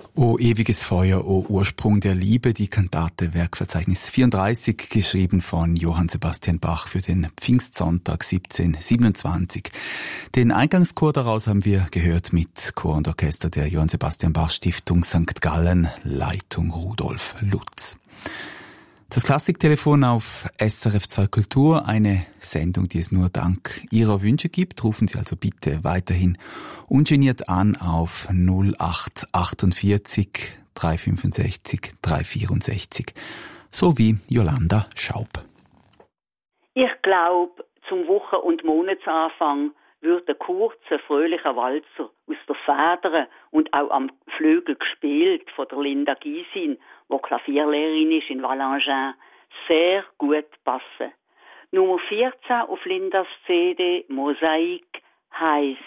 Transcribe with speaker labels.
Speaker 1: O ewiges Feuer, o Ursprung der Liebe, die Kantate Werkverzeichnis 34, geschrieben von Johann Sebastian Bach für den Pfingstsonntag 1727. Den Eingangschor daraus haben wir gehört mit Chor und Orchester der Johann Sebastian Bach Stiftung St. Gallen, Leitung Rudolf Lutz. Das Klassiktelefon auf SRF 2 Kultur, eine Sendung, die es nur dank Ihrer Wünsche gibt. Rufen Sie also bitte weiterhin ungeniert an auf 0848 365 364, so wie Jolanda Schaub.
Speaker 2: Ich glaube, zum Wochen- und Monatsanfang wird ein kurzer, fröhlicher Walzer aus der Feder und auch am Flügel gespielt von der Linda Gysin, die Klavierlehrerin ist in Valangin, sehr gut passen. Nummer 14 auf Lindas CD, Mosaik, heisst